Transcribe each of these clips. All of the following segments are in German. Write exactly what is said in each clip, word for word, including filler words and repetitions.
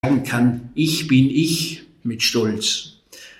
sagen kann, ich bin ich mit Stolz,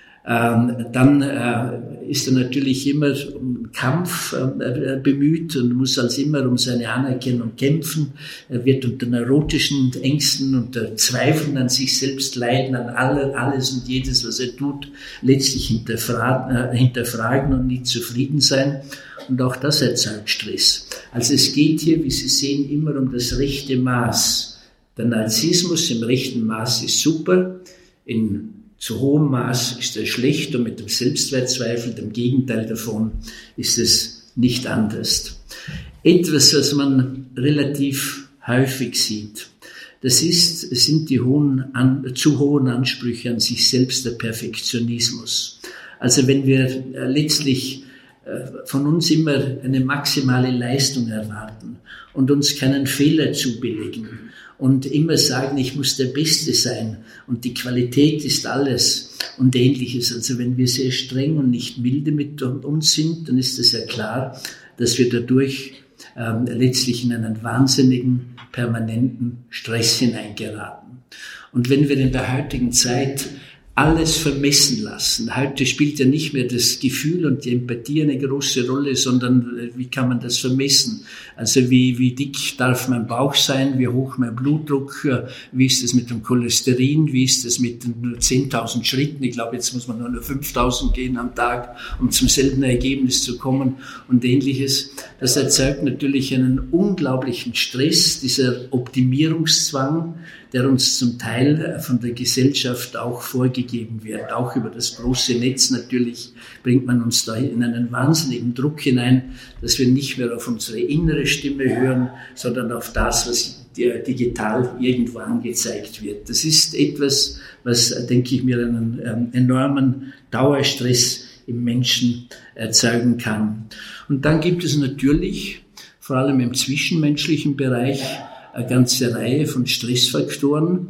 ähm, dann äh, ist er natürlich immer um Kampf äh, bemüht und muss als immer um seine Anerkennung kämpfen. Er wird unter neurotischen Ängsten, unter Zweifeln an sich selbst leiden, an alle, alles und jedes, was er tut, letztlich hinterfragen, äh, hinterfragen und nicht zufrieden sein. Und auch das erzeugt Stress. Also es geht hier, wie Sie sehen, immer um das rechte Maß. Der Narzissmus im rechten Maß ist super, in zu hohem Maß ist er schlecht und mit dem Selbstwertzweifel, dem Gegenteil davon, ist es nicht anders. Etwas, was man relativ häufig sieht, das ist, sind die hohen, an, zu hohen Ansprüche an sich selbst, der Perfektionismus. Also wenn wir letztlich von uns immer eine maximale Leistung erwarten und uns keinen Fehler zubilligen und immer sagen, ich muss der Beste sein und die Qualität ist alles und Ähnliches. Also wenn wir sehr streng und nicht milde mit uns sind, dann ist es ja klar, dass wir dadurch ähm, letztlich in einen wahnsinnigen, permanenten Stress hineingeraten. Und wenn wir in der heutigen Zeit alles vermessen lassen. Heute spielt ja nicht mehr das Gefühl und die Empathie eine große Rolle, sondern wie kann man das vermessen? Also wie, wie dick darf mein Bauch sein, wie hoch mein Blutdruck, wie ist es mit dem Cholesterin, wie ist es mit den zehntausend Schritten? Ich glaube, jetzt muss man nur noch fünftausend gehen am Tag, um zum selben Ergebnis zu kommen und Ähnliches. Das erzeugt natürlich einen unglaublichen Stress, dieser Optimierungszwang, der uns zum Teil von der Gesellschaft auch vorgegeben wird. Auch über das große Netz natürlich bringt man uns da in einen wahnsinnigen Druck hinein, dass wir nicht mehr auf unsere innere Stimme hören, sondern auf das, was digital irgendwo angezeigt wird. Das ist etwas, was, denke ich mir, einen ähm, enormen Dauerstress im Menschen erzeugen kann. Und dann gibt es natürlich, vor allem im zwischenmenschlichen Bereich, eine ganze Reihe von Stressfaktoren,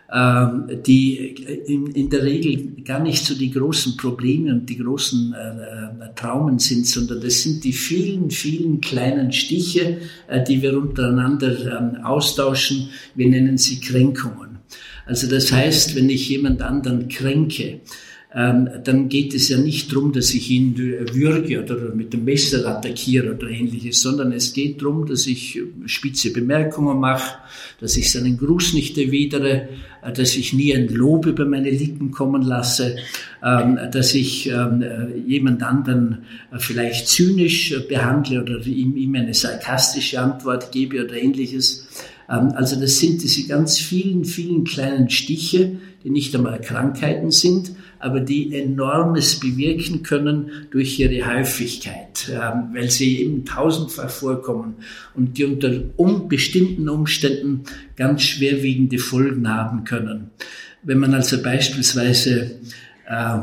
die in der Regel gar nicht so die großen Probleme und die großen Traumen sind, sondern das sind die vielen, vielen kleinen Stiche, die wir untereinander austauschen. Wir nennen sie Kränkungen. Also das heißt, wenn ich jemand anderen kränke, dann geht es ja nicht darum, dass ich ihn würge oder mit dem Messer attackiere oder Ähnliches, sondern es geht darum, dass ich spitze Bemerkungen mache, dass ich seinen Gruß nicht erwidere, dass ich nie ein Lob über meine Lippen kommen lasse, dass ich jemand anderen vielleicht zynisch behandle oder ihm, ihm eine sarkastische Antwort gebe oder Ähnliches. Also das sind diese ganz vielen, vielen kleinen Stiche, die nicht einmal Krankheiten sind, aber die Enormes bewirken können durch ihre Häufigkeit, weil sie eben tausendfach vorkommen und die unter bestimmten Umständen ganz schwerwiegende Folgen haben können. Wenn man also beispielsweise äh,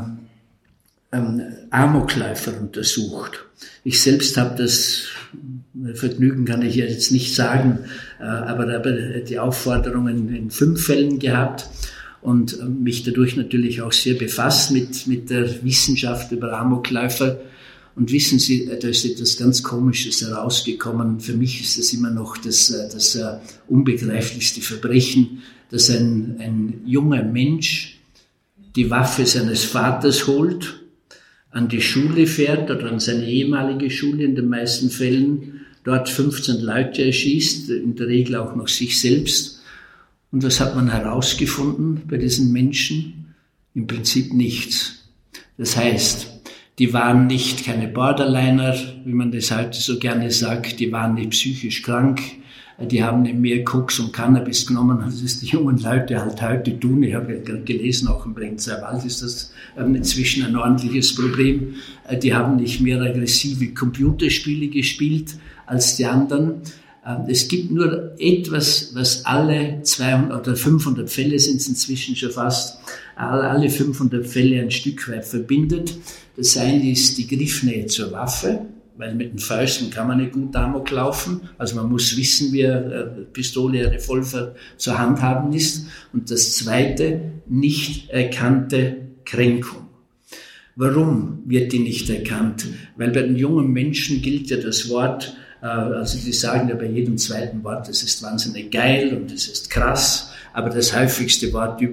ähm, Amokläufer untersucht, ich selbst habe das Vergnügen kann ich jetzt nicht sagen, äh, aber habe die Aufforderungen in fünf Fällen gehabt und mich dadurch natürlich auch sehr befasst mit, mit der Wissenschaft über Amokläufer. Und wissen Sie, da ist etwas ganz Komisches herausgekommen. Für mich ist das immer noch das, das uh, unbegreiflichste Verbrechen, dass ein, ein junger Mensch die Waffe seines Vaters holt, an die Schule fährt oder an seine ehemalige Schule in den meisten Fällen, dort fünfzehn Leute erschießt, in der Regel auch noch sich selbst. Und was hat man herausgefunden bei diesen Menschen? Im Prinzip nichts. Das heißt, die waren nicht keine Borderliner, wie man das heute so gerne sagt, die waren nicht psychisch krank, die haben nicht mehr Koks und Cannabis genommen, das ist die jungen Leute halt heute tun. Ich habe ja gelesen, auch im Brenzer Wald ist das inzwischen ein ordentliches Problem. Die haben nicht mehr aggressive Computerspiele gespielt als die anderen. Es gibt nur etwas, was alle zweihundert oder fünfhundert Fälle sind es inzwischen schon fast, alle fünfhundert Fälle ein Stück weit verbindet. Das eine ist die Griffnähe zur Waffe, weil mit den Fäusten kann man nicht gut Amok laufen. Also man muss wissen, wie eine Pistole, ein Revolver zur Hand haben ist. Und das zweite, nicht erkannte Kränkung. Warum wird die nicht erkannt? Weil bei den jungen Menschen gilt ja das Wort, also die sagen ja bei jedem zweiten Wort, das ist wahnsinnig geil und das ist krass. aber das häufigste Wort